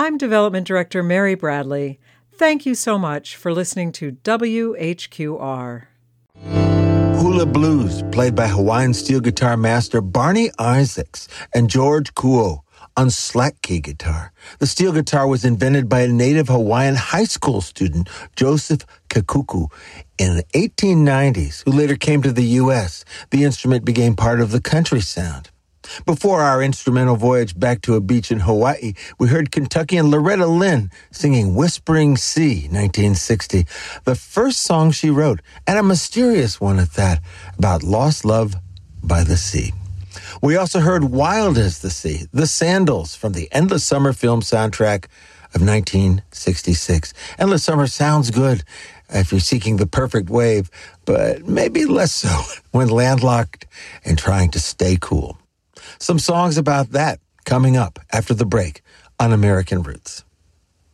I'm Development Director Mary Bradley. Thank you so much for listening to WHQR. Hula Blues, played by Hawaiian steel guitar master Barney Isaacs and George Kuo on slack key guitar. The steel guitar was invented by a native Hawaiian high school student, Joseph Kekuku, in the 1890s, who later came to the U.S. The instrument became part of the country sound. Before our instrumental voyage back to a beach in Hawaii, we heard Kentuckian Loretta Lynn singing Whispering Sea, 1960, the first song she wrote, and a mysterious one at that, about lost love by the sea. We also heard Wild as the Sea, The Sandals, from the Endless Summer film soundtrack of 1966. Endless Summer sounds good if you're seeking the perfect wave, but maybe less so when landlocked and trying to stay cool. Some songs about that coming up after the break on American Roots.